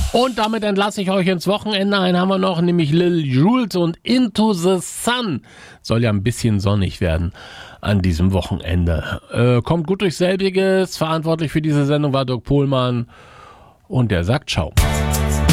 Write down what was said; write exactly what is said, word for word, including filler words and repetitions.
Und damit entlasse ich euch ins Wochenende. Einen haben wir noch, nämlich Lil Jules und Into the Sun. Soll ja ein bisschen sonnig werden an diesem Wochenende. Äh, kommt gut durch selbiges. Verantwortlich für diese Sendung war Dirk Pohlmann. Und der sagt Ciao.